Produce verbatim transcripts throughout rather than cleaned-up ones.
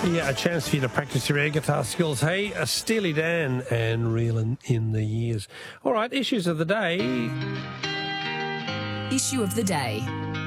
Yeah, a chance for you to practice your air guitar skills. Hey, a Steely Dan and Reelin' in the Years. All right, issues of the day. Issue of the day.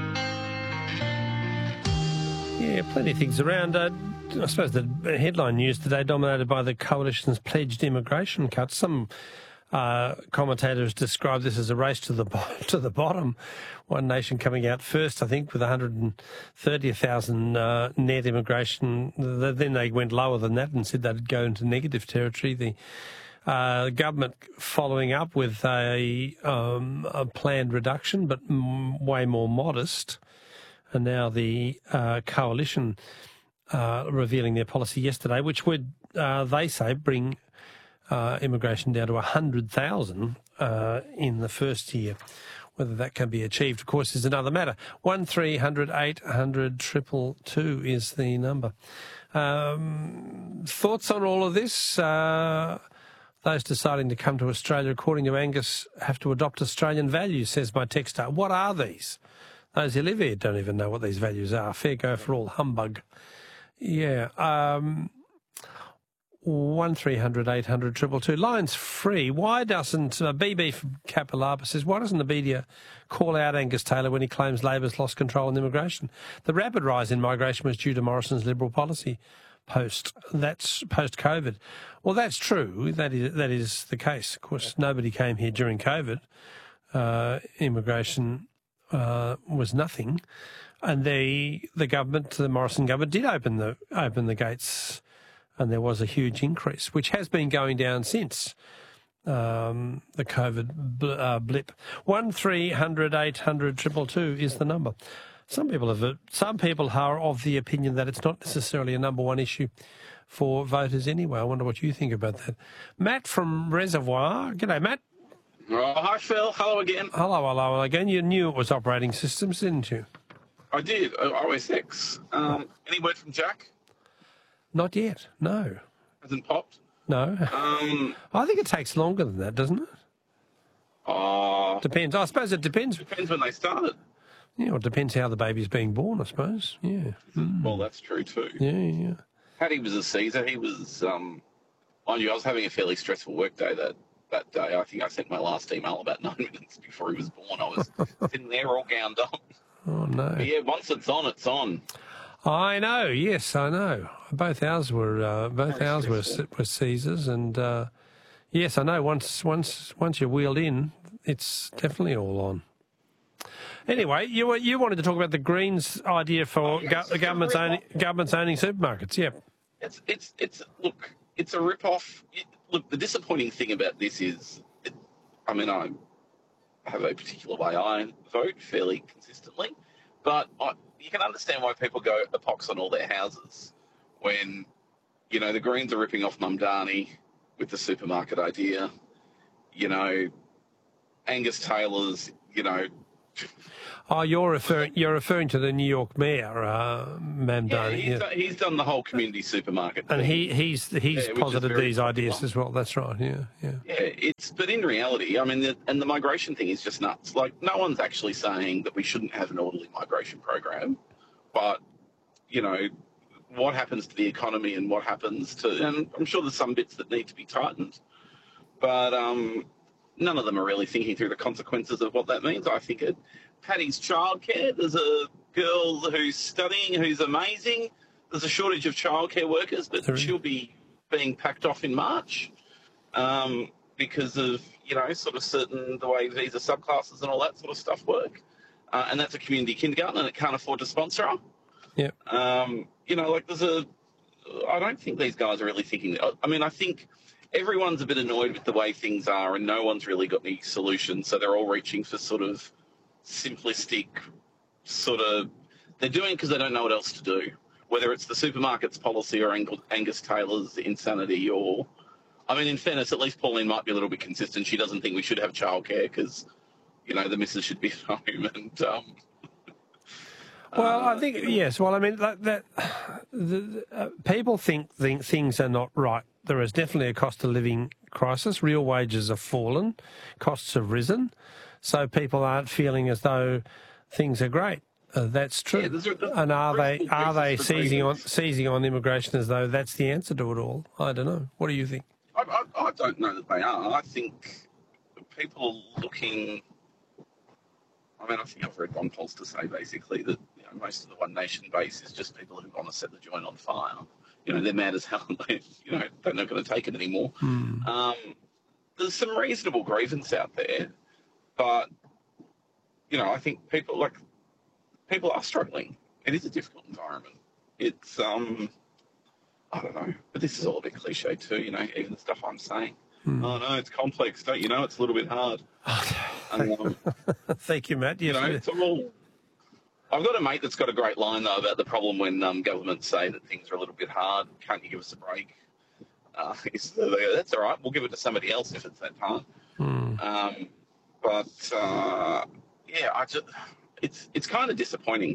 Yeah, plenty of things around. Uh, I suppose the headline news today dominated by the Coalition's pledged immigration cuts. Some uh, commentators describe this as a race to the to the bottom. One nation coming out first, I think, with one hundred thirty thousand uh, net immigration. Then they went lower than that and said they'd go into negative territory. The uh, government following up with a, um, a planned reduction, but m- way more modest. And now the uh, Coalition uh, revealing their policy yesterday, which would, uh, they say, bring uh, immigration down to one hundred thousand uh, in the first year. Whether that can be achieved, of course, is another matter. one three hundred eight hundred two two two is the number. Um, thoughts on all of this? Uh, those deciding to come to Australia, according to Angus, have to adopt Australian values, says my texter. What are these? Those who live here don't even know what these values are. Fair go for all humbug. Yeah. Um, one three hundred eight hundred two two two. Line's free. Why doesn't, uh, B B from Kapalapa says, why doesn't the media call out Angus Taylor when he claims Labor's lost control on immigration? The rapid rise in migration was due to Morrison's Liberal policy post, that's post-COVID. Well, that's true. That is, that is the case. Of course, nobody came here during COVID. Uh, immigration Uh, was nothing, and the the government, the Morrison government, did open the open the gates, and there was a huge increase, which has been going down since um, the COVID bl- uh, blip. One three hundred eight hundred two two two is the number. Some people have some people are of the opinion that it's not necessarily a number one issue for voters anyway. I wonder what you think about that. Matt from Reservoir, g'day, Matt. Oh, hi, Phil. Hello again. Hello, hello again. You knew it was operating systems, didn't you? I did. O S X. Um, any word from Jack? Not yet. No. Hasn't popped? No. Um, I think it takes longer than that, doesn't it? Oh, Depends. I suppose it depends. depends when they started. Yeah, well, it depends how the baby's being born, I suppose. Yeah. Mm. Well, that's true too. Yeah, yeah. Paddy was a Caesar. He was, um, mind you, I was having a fairly stressful work day that, that day. I think I sent my last email about nine minutes before he was born. I was sitting there all gowned up. Oh, no. But yeah, once it's on, it's on. I know. Yes, I know. Both ours were uh, both Very ours were stressful. were Caesars, and uh, yes, I know. Once once once you're wheeled in, it's definitely all on. Anyway, you were- you wanted to talk about the Greens' idea for Oh, yes, go- the it's a government's rip-off. owning government's owning supermarkets. Yeah. It's, it's, it's, look, it's a rip-off. It, look, the disappointing thing about this is, it, I mean, I have a particular way I vote fairly consistently, but I, you can understand why people go a pox on all their houses when, you know, the Greens are ripping off Mumdani with the supermarket idea, you know, Angus Taylor's, you know, Oh, you're referring you're referring to the New York mayor, uh, yeah, Mamdani. he's, Yeah. done, he's done the whole community supermarket And thing. he, he's he's Yeah, which is posited very these ideas popular. as well. That's right. Yeah, yeah. Yeah, it's but in reality, I mean, the, and the migration thing is just nuts. Like, no one's actually saying that we shouldn't have an orderly migration program, but you know, what happens to the economy and what happens to, and I'm sure there's some bits that need to be tightened, but um, none of them are really thinking through the consequences of what that means. I think it. Paddy's childcare. There's a girl who's studying who's amazing. There's a shortage of childcare workers, but There is. she'll be being packed off in March um, because of, you know, sort of certain, the way visa subclasses and all that sort of stuff work. Uh, and that's a community kindergarten and it can't afford to sponsor her. Yeah. Um, you know, like there's a, I don't think these guys are really thinking, I mean, I think everyone's a bit annoyed with the way things are and no one's really got any solutions. So they're all reaching for sort of simplistic sort of, they're doing it because they don't know what else to do, whether it's the supermarket's policy or Ang- Angus Taylor's insanity or, I mean, in fairness, at least Pauline might be a little bit consistent. She doesn't think we should have childcare because, you know, the missus should be at home and, um, Well, I uh, think yes. Well, I mean that, that the, the, uh, people think, think things are not right. There is definitely a cost of living crisis. Real wages have fallen, costs have risen, so people aren't feeling as though things are great. Uh, that's true. Yeah, there's a- there's and are they reasonable are they reasons for seizing on grievance. seizing on immigration as though that's the answer to it all? I don't know. What do you think? I, I, I don't know that they are. I think people are looking. I mean, I think I've read one pollster say basically that you know, most of the One Nation base is just people who want to set the joint on fire. You know, they're mad as hell. They, you know, they're not going to take it anymore. Hmm. Um, there's some reasonable grievance out there, but you know, I think people like people are struggling. It is a difficult environment. It's um, I don't know, but this is all a bit cliche too. You know, even the stuff I'm saying. Hmm. Oh no, it's complex. Don't you know? It's a little bit hard. Um, Thank you, Matt. you Yes, know, it's all. I've got a mate that's got a great line though about the problem when um, governments say that things are a little bit hard. Can't you give us a break? Uh, it's, that's all right. We'll give it to somebody else if it's that hard. Hmm. Um, but uh, yeah, I just it's it's kind of disappointing.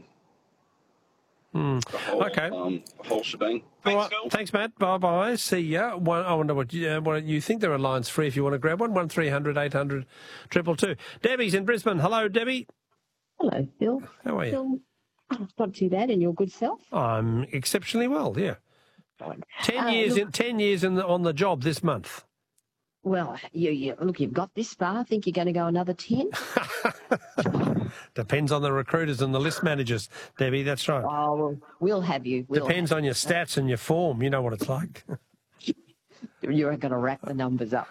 Hmm. The whole, Okay. um, the whole shebang. All Thanks, right. Phil. Thanks, Matt. Bye bye. See ya. One, I wonder what you, uh, what you think. There are lines free if you want to grab one. One three hundred eight hundred triple two. Debbie's in Brisbane. Hello, Debbie. Hello, Phil. How are you? Phil, oh, not too bad, and your good self? I'm exceptionally well. Yeah. Fine. Ten Uh, years look- in. Ten years in the, on the job this month. Well, you, you look, you've got this far. I think you're going to go another ten. Depends on the recruiters and the list managers, Debbie. That's right. Oh, well, we'll have you. We'll Depends on your stats and your form. You know what it's like. You're going to rack the numbers up.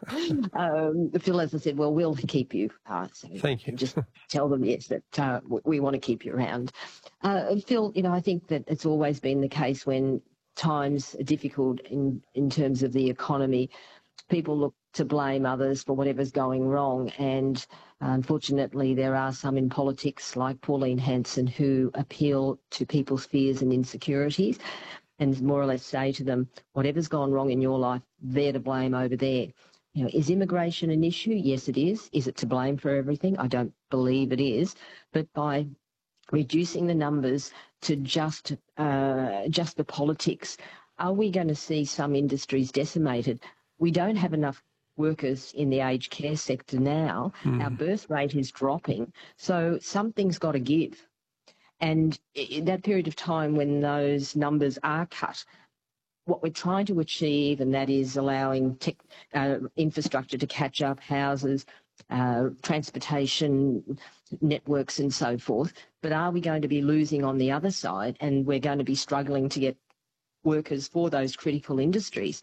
um, Phil, as I said, well, we'll keep you. Uh, so Thank you. Just tell them, yes, that uh, w- we want to keep you around. Uh, Phil, you know, I think that it's always been the case when times are difficult in, in terms of the economy, people look to blame others for whatever's going wrong. And unfortunately, there are some in politics like Pauline Hanson who appeal to people's fears and insecurities and more or less say to them, whatever's gone wrong in your life, they're to blame over there. You know, is immigration an issue? Yes, it is. Is it to blame for everything? I don't believe it is. But by reducing the numbers to just uh, just the politics, are we going to see some industries decimated? We don't have enough workers in the aged care sector now. Mm. Our birth rate is dropping. So something's got to give. And in that period of time when those numbers are cut, what we're trying to achieve, and that is allowing tech, uh, infrastructure to catch up, houses, uh, transportation networks and so forth. But are we going to be losing on the other side, and we're going to be struggling to get workers for those critical industries?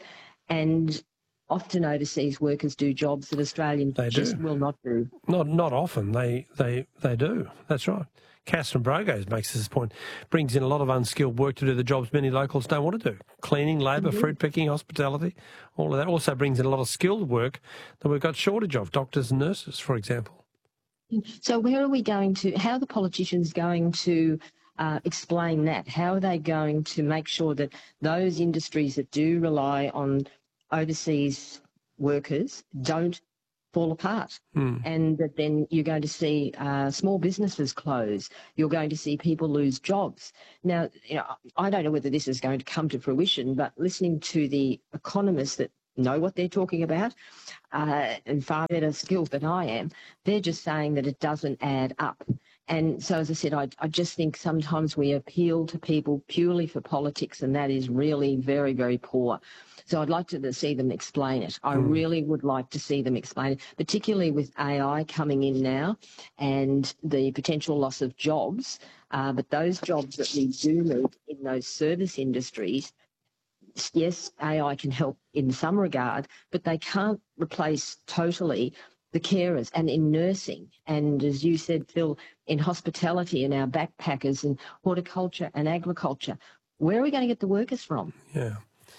And often overseas workers do jobs that Australians They just do. will not do. Not not often. They they they do. That's right. Catherine Brogos makes this point. Brings in a lot of unskilled work to do the jobs many locals don't want to do. Cleaning, labour, Mhm. fruit picking, hospitality, all of that. Also brings in a lot of skilled work that we've got shortage of, doctors and nurses, for example. So where are we going to, how are the politicians going to uh, explain that? How are they going to make sure that those industries that do rely on overseas workers don't fall apart? Hmm. And that then you're going to see uh, small businesses close. You're going to see people lose jobs. Now, you know, I don't know whether this is going to come to fruition, but listening to the economists that know what they're talking about uh, and far better skilled than I am, they're just saying that it doesn't add up. And so, as I said, I, I just think sometimes we appeal to people purely for politics, and that is really very, very poor. So I'd like to see them explain it. I Mm. really would like to see them explain it, particularly with A I coming in now and the potential loss of jobs. Uh, but those jobs that we do need in those service industries, yes, A I can help in some regard, but they can't replace totally the carers, and in nursing, and as you said, Phil, in hospitality and our backpackers and horticulture and agriculture. Where are we going to get the workers from? Yeah.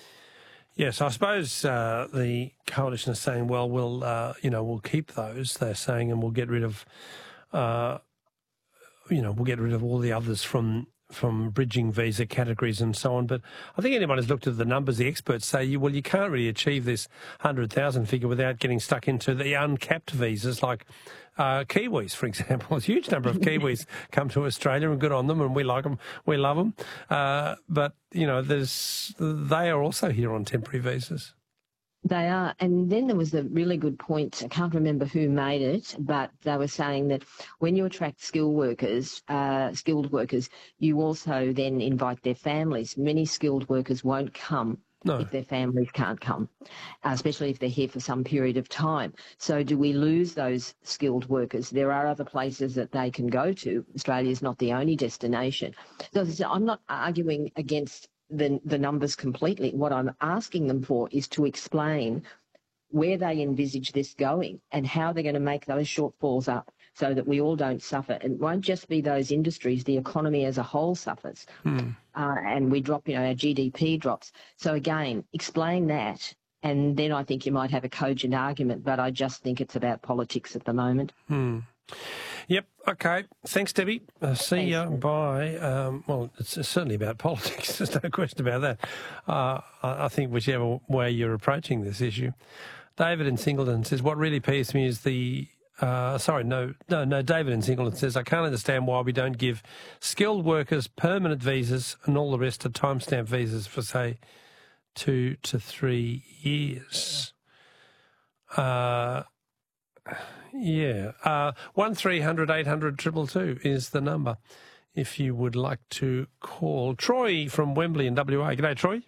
Yes, I suppose uh, the coalition is saying, well, we'll, uh, you know, we'll keep those, they're saying, and we'll get rid of, uh, you know, we'll get rid of all the others from from bridging visa categories and so on. But I think anyone who's looked at the numbers, the experts say, you, well, you can't really achieve this one hundred thousand figure without getting stuck into the uncapped visas like uh, Kiwis, for example. A huge number of Kiwis come to Australia, and good on them, and we like them, we love them. Uh, but, you know, there's they are also here on temporary visas. They are. And then there was a really good point. I can't remember who made it, but they were saying that when you attract skilled workers, uh, skilled workers, you also then invite their families. Many skilled workers won't come No. if their families can't come, uh, especially if they're here for some period of time. So do we lose those skilled workers? There are other places that they can go to. Australia is not the only destination. So I'm not arguing against the, the numbers completely. What I'm asking them for is to explain where they envisage this going and how they're going to make those shortfalls up so that we all don't suffer. And it won't just be those industries, the economy as a whole suffers. Hmm. Uh, and we drop, you know, our G D P drops. So again, explain that, and then I think you might have a cogent argument, but I just think it's about politics at the moment. Hmm. Yep. Okay. Thanks, Debbie. Uh, see Thanks. you. Bye. Um, well, it's certainly about politics. There's no question about that. Uh, I, I think whichever way you're approaching this issue. David in Singleton says, what really peeves me is the... Uh, sorry, no, no, no. David in Singleton says, I can't understand why we don't give skilled workers permanent visas and all the rest are timestamp visas for, say, two to three years. Uh... Yeah, uh, one three hundred eight hundred two two two is the number if you would like to call. Troy from Wembley in W A. G'day, Troy.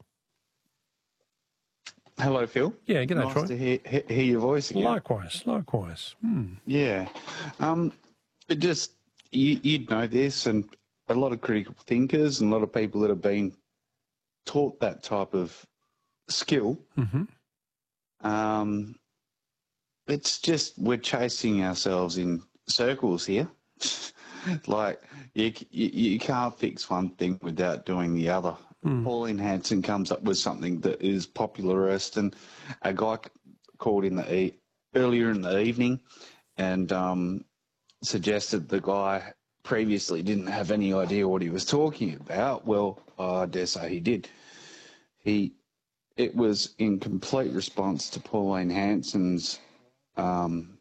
Hello, Phil. Yeah, g'day, nice Troy. Nice to hear, hear, hear your voice again. Likewise, likewise. Hmm. Yeah. Um, it just, you, you'd know this, and a lot of critical thinkers and a lot of people that have been taught that type of skill, Mm-hmm. um, it's just we're chasing ourselves in circles here. Like, you, you, you can't fix one thing without doing the other. Mm. Pauline Hanson comes up with something that is popularist, and a guy called in the e- earlier in the evening and um, suggested the guy previously didn't have any idea what he was talking about. Well, I dare say he did. He, it was in complete response to Pauline Hanson's um,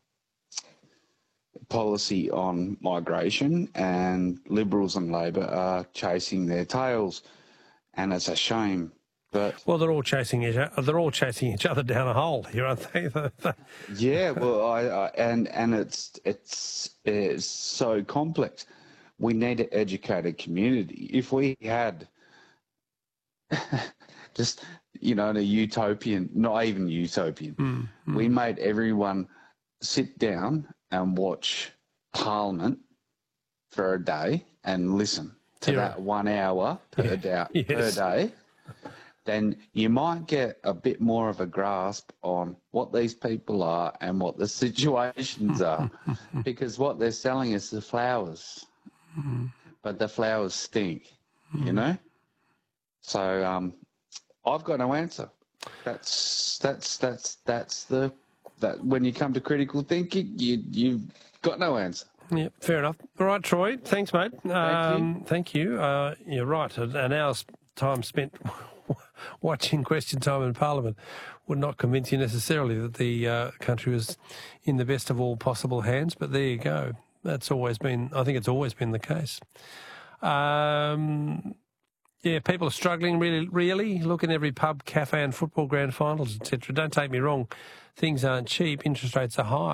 policy on migration, and Liberals and Labor are chasing their tails. And it's a shame, but well, they're all chasing each other. They're all chasing each other down a hole here, aren't they? Yeah, well, I, I and and it's it's it's so complex. We need an educated community. If we had just, you know, in a utopian, not even utopian, mm, mm. we made everyone sit down and watch Parliament for a day and listen to yeah. that one hour per, yeah. day, yes. per day, then you might get a bit more of a grasp on what these people are and what the situations are. Because what they're selling is the flowers, mm. but the flowers stink, mm. you know? So um, I've got no answer. That's that's that's that's the that when you come to critical thinking, you you've got no answer. Yeah, fair enough. All right, Troy. Thanks, mate. Thank um, you. Thank you. Uh, you're right. An hour's time spent watching Question Time in Parliament would not convince you necessarily that the uh, country was in the best of all possible hands. But there you go. That's always been. I think it's always been the case. Um, yeah, people are struggling. Really, really. Look in every pub, cafe, and football grand finals, et cetera. Don't take me wrong. Things aren't cheap. Interest rates are high.